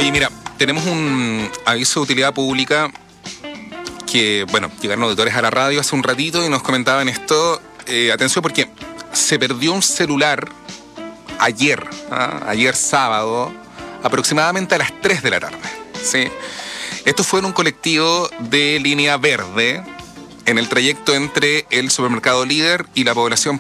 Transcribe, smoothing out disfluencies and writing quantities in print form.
Oye, mira, tenemos un aviso de utilidad pública que, bueno, llegaron auditores a la radio hace un ratito y nos comentaban esto. Atención porque se perdió un celular ayer sábado, aproximadamente a las 3 de la tarde. ¿Sí? Esto fue en un colectivo de Línea Verde, en el trayecto entre el supermercado Líder y la población